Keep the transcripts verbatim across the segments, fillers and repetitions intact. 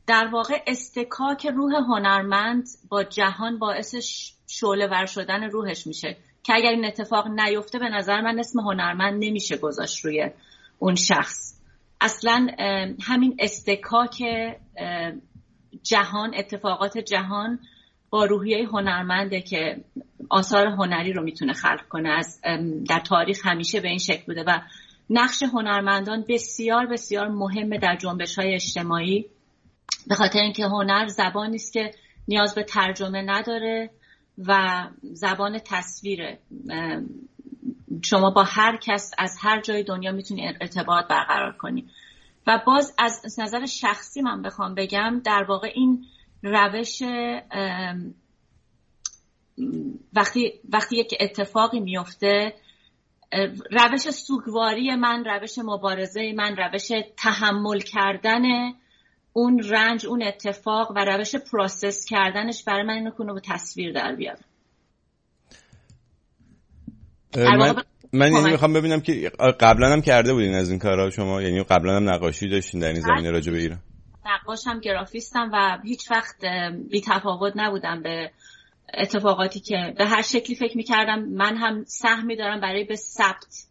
در واقع استکاک روح هنرمند با جهان باعث شعله ور شدن روحش میشه که اگر این اتفاق نیفته به نظر من اسم هنرمند نمیشه گذاشت روی اون شخص. اصلا همین استکاک جهان، اتفاقات جهان با روحیه هنرمنده که آثار هنری رو میتونه خلق کنه. از در تاریخ همیشه به این شکل بوده و نقش هنرمندان بسیار بسیار مهمه در جنبش‌های اجتماعی، به خاطر اینکه هنر زبانی است که نیاز به ترجمه نداره و زبان تصویره. شما با هر کس از هر جای دنیا میتونی ارتباط برقرار کنی. و باز از نظر شخصی من بخوام بگم، در واقع این روش وقتی وقتی یک اتفاقی میفته، روش سوگواری من، روش مبارزه من، روش تحمل کردن اون رنج، اون اتفاق و روش پروسس کردنش برای من اینو کنه به تصویر در بیاره. من من یعنی میخوام ببینم که قبلا هم کرده بودین از این کارا شما، یعنی قبلا هم نقاشی داشتین در این زمینه راجع به ایران؟ نقاشم، گرافیستم و هیچ وقت بی تفاوت نبودم به اتفاقاتی که به هر شکلی فکر میکردم من هم سهمی دارم برای به ثبت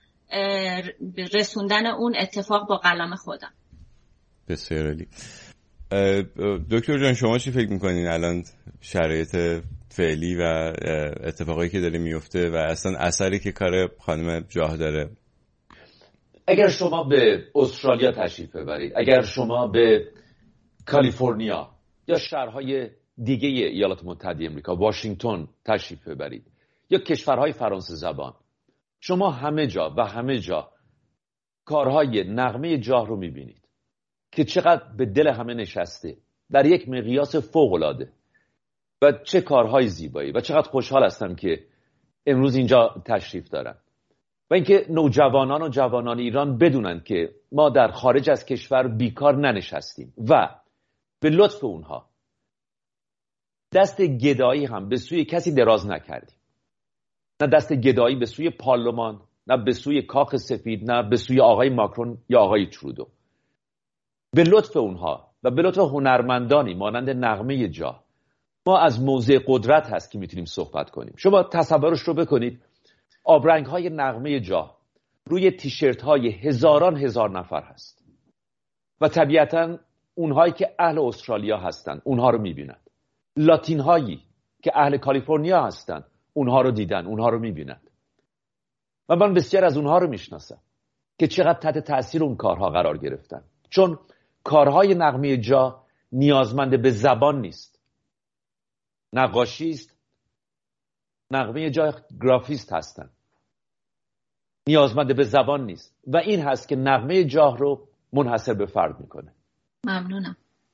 رسوندن اون اتفاق با قلم خودم. بسیار عالی. دکتر جان شما چی فکر میکنین الان شرایط فعلی و اتفاقایی که داره میفته و اصلا اثری که کار خانم جاه داره؟ اگر شما به استرالیا تشریف ببرید، اگر شما به کالیفرنیا یا شهرهای دیگه ایالات متحده آمریکا، واشنگتن تشریف ببرید یا کشورهای فرانسه زبان، شما همه جا و همه جا کارهای نغمه جاه رو میبینید که چقدر به دل همه نشسته در یک مقیاس فوق‌العاده و چه کارهای زیبایی و چقدر خوشحال هستم که امروز اینجا تشریف دارم. و اینکه نوجوانان و جوانان ایران بدونن که ما در خارج از کشور بیکار ننشستیم و به لطف اونها دست گدایی هم به سوی کسی دراز نکردیم، نه دست گدایی به سوی پارلمان، نه به سوی کاخ سفید، نه به سوی آقای ماکرون یا آقای ترودو. به لطف اونها و به لطف هنرمندانی مانند نغمه جاه ما از موضع قدرت هست که میتونیم صحبت کنیم. شما تصورش رو بکنید، آبرنگ های نغمه جاه روی تیشرت های هزاران هزار نفر هست و طبیعتا اونهایی که اهل استرالیا هستن اونها رو میبینن، لاتین هایی که اهل کالیفرنیا هستن اونها رو دیدن، اونها رو میبینن و من بسیار از اونها رو میشناسم که چقدر تحت تأثیر اون کارها قرار گرفتن، چون کارهای نغمه جاه نیازمند به زبان نیست، نقاشی است، نغمه جاه گرافیست هستن، نیازمند به زبان نیست و این هست که نغمه جاه رو منحصر به فرد میکنه. ممنونم.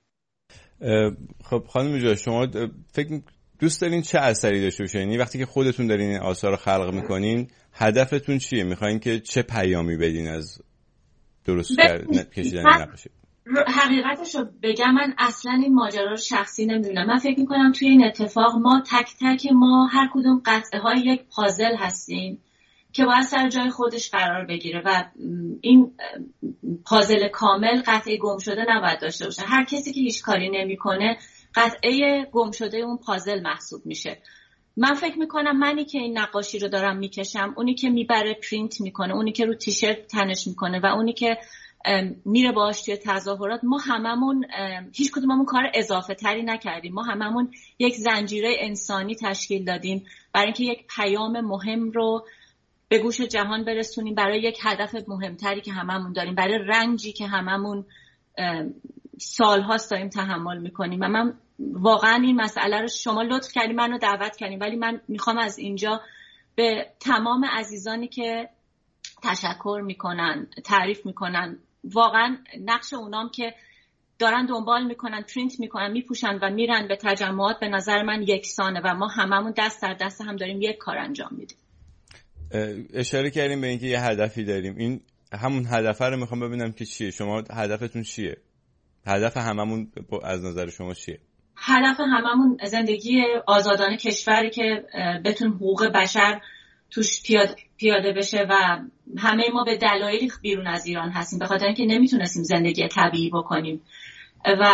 خب خانم جاه، شما فکر دوست دارین چه اثری داشته باشه؟ یعنی وقتی که خودتون دارین این آثار رو خلق میکنین هدفتون چیه؟ میخواین که چه پیامی بدین از درست کشیدن نقاشی؟ حقیقتش رو بگم من اصلا این ماجرا رو شخصی نمیدونم. من فکر میکنم توی این اتفاق ما تک تک ما هر کدوم قطعه های یک پازل هستیم که باید سر جای خودش قرار بگیره و این پازل کامل قطعه گم شده نباید داشته باشه. هر کسی که هیچ کاری نمیکنه قطعه گم شده اون پازل محسوب میشه. من فکر میکنم منی که این نقاشی رو دارم میکشم، اونی که میبره پرینت میکنه، اونی که رو تیشرت تنش میکنه و اونی که میره باهاش توی تظاهرات، ما هممون هیچ کدوممون کار اضافه تری نکردیم. ما هممون یک زنجیره انسانی تشکیل دادیم برای اینکه یک پیام مهم رو به گوش جهان برسونیم، برای یک هدف مهمتری که هممون داریم، برای رنجی که هممون سال‌هاست داریم تحمل میکنیم. و من واقعا این مسئله رو، شما لطف کردین منو دعوت کردین، ولی من میخوام از اینجا به تمام عزیزانی که تشکر میکنن، تعریف میکنن، واقعا نقش اونام که دارن دنبال میکنن، پرینت میکنن، میپوشن و میرن به تجمعات، به نظر من یکسانه و ما هممون دست در دست هم داریم یک کار انجام میدیم. اشاره کردیم به اینکه یه هدفی داریم. این همون هدفه رو میخوام ببینم که چیه. شما هدفتون چیه؟ هدف هممون از نظر شما چیه؟ هدف هممون زندگی آزادانه کشوری که بتون حقوق بشر توش پیاده, پیاده بشه و همه ما به دلایلی بیرون از ایران هستیم به خاطر اینکه نمیتونستیم زندگی طبیعی بکنیم و